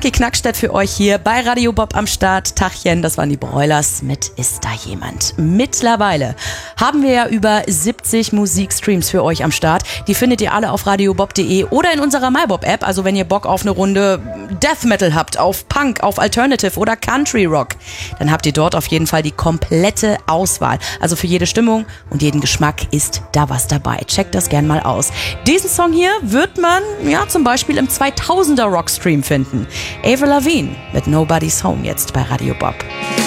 Kaki Knackstedt für euch hier bei Radio Bob am Start. Tachchen, das waren die Broilers mit Ist da jemand? Mittlerweile haben wir ja über 70 Musikstreams für euch am Start. Die findet ihr alle auf radiobob.de oder in unserer MyBob-App. Also wenn ihr Bock auf eine Runde Death Metal habt, auf Punk, auf Alternative oder Country Rock, dann habt ihr dort auf jeden Fall die komplette Auswahl. Also für jede Stimmung und jeden Geschmack ist da was dabei. Checkt das gern mal aus. Diesen Song hier wird man ja zum Beispiel im 2000er Rockstream finden. Avril Lavigne mit Nobody's Home jetzt bei Radio Bob.